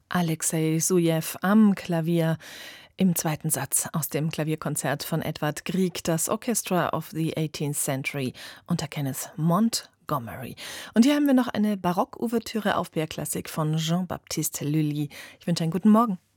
Alexei Sujew am Klavier im zweiten Satz aus dem Klavierkonzert von Edvard Grieg, das Orchestra of the 18th Century unter Kenneth Montgomery. Und hier haben wir noch eine Barock-Ouvertüre auf BR Klassik von Jean-Baptiste Lully. Ich wünsche einen guten Morgen.